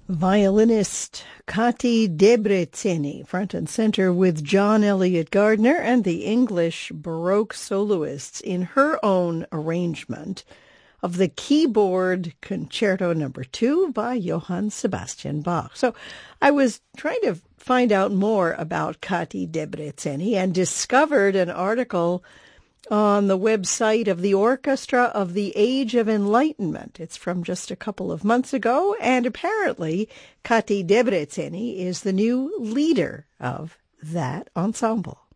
Violinist Kati Debreceni, front and center with John Elliott Gardner and the English Baroque soloists in her own arrangement of the Keyboard Concerto No. 2 by Johann Sebastian Bach. So I was trying to find out more about Kati Debreceni and discovered an article on the website of the Orchestra of the Age of Enlightenment. It's from just a couple of months ago, and apparently Kati Debreceni is the new leader of that ensemble.